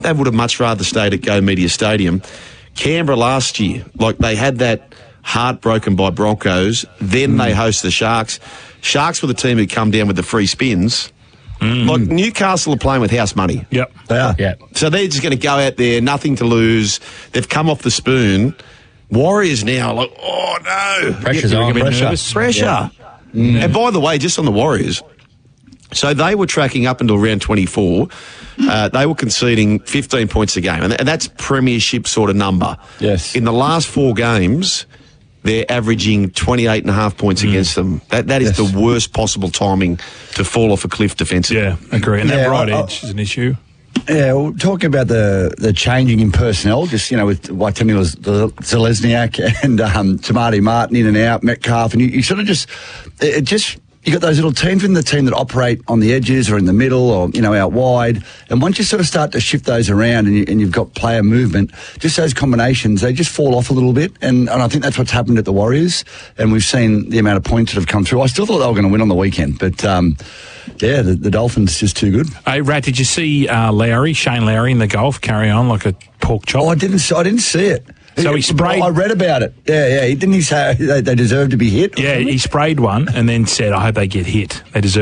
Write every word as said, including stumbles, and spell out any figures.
they would have much rather stayed at Go Media Stadium. Canberra last year, like they had that heart broken by Broncos, then mm. they host the Sharks. Sharks were the team who come down with the free spins. Mm. Like Newcastle are playing with house money. Yep, they are. Yeah. So they're just going to go out there, nothing to lose. They've come off the spoon. Warriors now, like, oh no. Pressure's on. Pressure. Nervous. Pressure. Yeah. Mm. And by the way, just on the Warriors, so they were tracking up until round twenty-four. Uh, they were conceding fifteen points a game, and, and that's premiership sort of number. Yes. In the last four games, they're averaging twenty-eight and a half points mm. against them. That That is yes. the worst possible timing to fall off a cliff defensively. Yeah, agree. And yeah, that right I, edge I, is an issue. Yeah, well, talking about the the changing in personnel, just, you know, with Waitemi Zelezniak and um, Tamati Martin in and out, Metcalf, and you, you sort of just, it just, you got those little teams in the team that operate on the edges or in the middle or, you know, out wide. And once you sort of start to shift those around and, you, and you've got player movement, just those combinations, they just fall off a little bit. And, and I think that's what's happened at the Warriors. And we've seen the amount of points that have come through. I still thought they were going to win on the weekend, but um, yeah, the, the Dolphins just too good. Hey, Rat, did you see uh, Lowry, Shane Lowry in the golf carry on like a pork chop? Oh, I didn't. I didn't see it. So he sprayed. I read about it. Yeah, yeah. Didn't he say they, they deserve to be hit? Yeah, he sprayed one and then said, "I hope they get hit. They deserve."